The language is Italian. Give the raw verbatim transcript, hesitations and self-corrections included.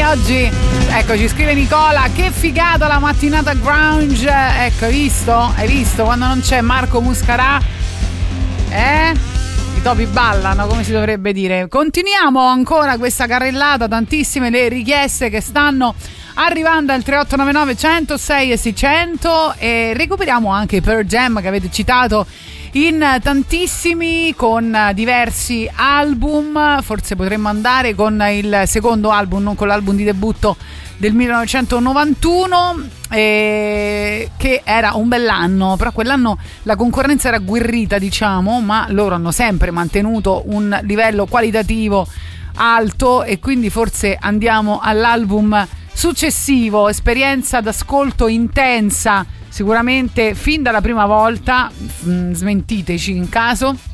oggi. Ecco, ci scrive Nicola, che figata la mattinata grunge. Ecco, hai visto? Hai visto quando non c'è Marco Muscarà? Eh? I topi ballano, come si dovrebbe dire. Continuiamo ancora questa carrellata, tantissime le richieste che stanno arrivando al tre otto nove nove uno zero sei e seicento, e recuperiamo anche Pearl Jam che avete citato in tantissimi, con diversi album. Forse potremmo andare con il secondo album, non con l'album di debutto del millenovecentonovantuno, eh, che era un bell'anno, però quell'anno la concorrenza era agguerrita, diciamo, ma loro hanno sempre mantenuto un livello qualitativo alto, e quindi forse andiamo all'album successivo. Esperienza d'ascolto intensa, sicuramente fin dalla prima volta, smentiteci in caso.